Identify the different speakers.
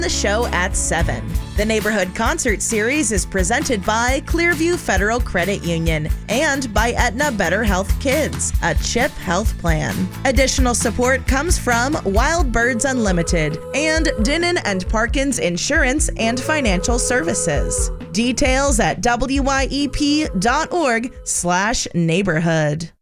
Speaker 1: The show at 7. The Neighborhood Concert Series is presented by Clearview Federal Credit Union and by Aetna Better Health Kids, a CHIP health plan. Additional support comes from Wild Birds Unlimited and Dinnan and Parkins Insurance and Financial Services. Details at wyep.org/neighborhood.